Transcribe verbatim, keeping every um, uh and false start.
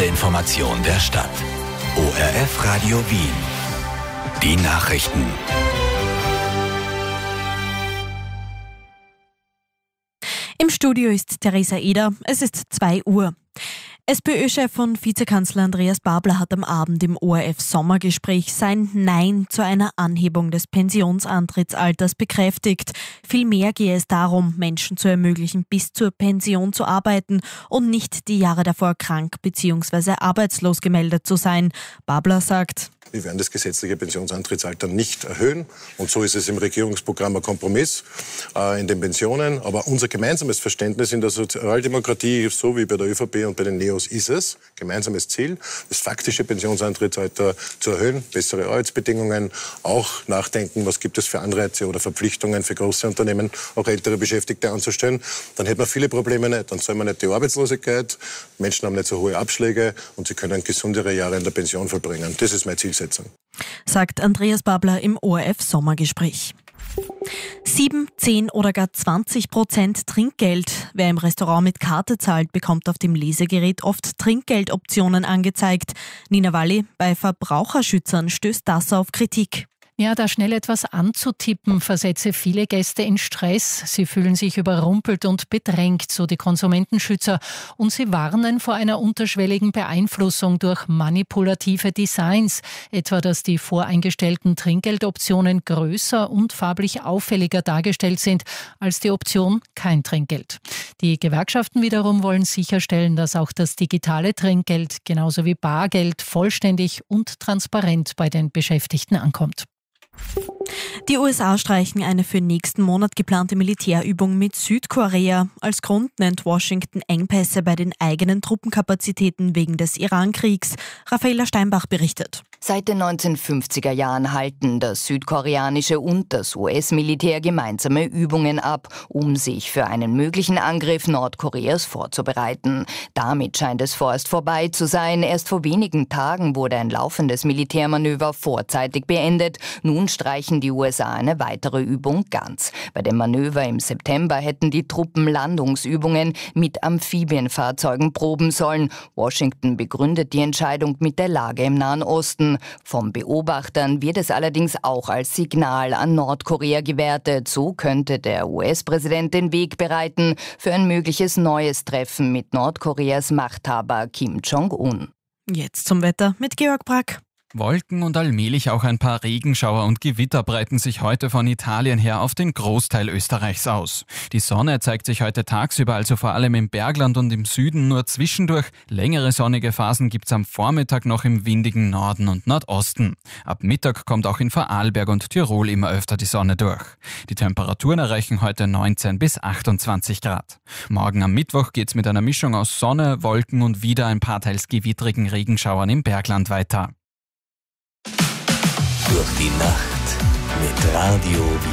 Information der Stadt. O R F Radio Wien. Die Nachrichten. Im Studio ist Theresa Eder. Es ist zwei Uhr. SPÖ-Chef und Vizekanzler Andreas Babler hat am Abend im O R F-Sommergespräch sein Nein zu einer Anhebung des Pensionsantrittsalters bekräftigt. Vielmehr gehe es darum, Menschen zu ermöglichen, bis zur Pension zu arbeiten und nicht die Jahre davor krank bzw. arbeitslos gemeldet zu sein. Babler sagt: Wir werden das gesetzliche Pensionsantrittsalter nicht erhöhen. Und so ist es im Regierungsprogramm ein Kompromiss äh, in den Pensionen. Aber unser gemeinsames Verständnis in der Sozialdemokratie, so wie bei der ÖVP und bei den Neos, ist es, gemeinsames Ziel, das faktische Pensionsantrittsalter zu erhöhen, bessere Arbeitsbedingungen, auch nachdenken, was gibt es für Anreize oder Verpflichtungen für große Unternehmen, auch ältere Beschäftigte anzustellen. Dann hätten wir viele Probleme nicht. Dann soll man nicht die Arbeitslosigkeit, Menschen haben nicht so hohe Abschläge und sie können gesundere Jahre in der Pension vollbringen. Das ist mein Ziel. Sagt Andreas Babler im O R F-Sommergespräch. Sieben, zehn oder gar zwanzig Prozent Trinkgeld. Wer im Restaurant mit Karte zahlt, bekommt auf dem Lesegerät oft Trinkgeldoptionen angezeigt. Nina Walli, bei Verbraucherschützern stößt das auf Kritik. Ja, da schnell etwas anzutippen, versetze viele Gäste in Stress. Sie fühlen sich überrumpelt und bedrängt, so die Konsumentenschützer. Und sie warnen vor einer unterschwelligen Beeinflussung durch manipulative Designs. Etwa, dass die voreingestellten Trinkgeldoptionen größer und farblich auffälliger dargestellt sind als die Option kein Trinkgeld. Die Gewerkschaften wiederum wollen sicherstellen, dass auch das digitale Trinkgeld genauso wie Bargeld vollständig und transparent bei den Beschäftigten ankommt. Die U S A streichen eine für nächsten Monat geplante Militärübung mit Südkorea. Als Grund nennt Washington Engpässe bei den eigenen Truppenkapazitäten wegen des Iran-Kriegs. Raffaela Steinbach berichtet. Seit den neunzehnhundertfünfziger Jahren halten das südkoreanische und das U S-Militär gemeinsame Übungen ab, um sich für einen möglichen Angriff Nordkoreas vorzubereiten. Damit scheint es vorerst vorbei zu sein. Erst vor wenigen Tagen wurde ein laufendes Militärmanöver vorzeitig beendet. Nun streichen die U S A eine weitere Übung ganz. Bei dem Manöver im September hätten die Truppen Landungsübungen mit Amphibienfahrzeugen proben sollen. Washington begründet die Entscheidung mit der Lage im Nahen Osten. Von Beobachtern wird es allerdings auch als Signal an Nordkorea gewertet. So könnte der U S-Präsident den Weg bereiten für ein mögliches neues Treffen mit Nordkoreas Machthaber Kim Jong-un. Jetzt zum Wetter mit Georg Brack. Wolken und allmählich auch ein paar Regenschauer und Gewitter breiten sich heute von Italien her auf den Großteil Österreichs aus. Die Sonne zeigt sich heute tagsüber, also vor allem im Bergland und im Süden, nur zwischendurch. Längere sonnige Phasen gibt's am Vormittag noch im windigen Norden und Nordosten. Ab Mittag kommt auch in Vorarlberg und Tirol immer öfter die Sonne durch. Die Temperaturen erreichen heute neunzehn bis achtundzwanzig Grad. Morgen am Mittwoch geht's mit einer Mischung aus Sonne, Wolken und wieder ein paar teils gewittrigen Regenschauern im Bergland weiter. Durch die Nacht mit Radio Wien.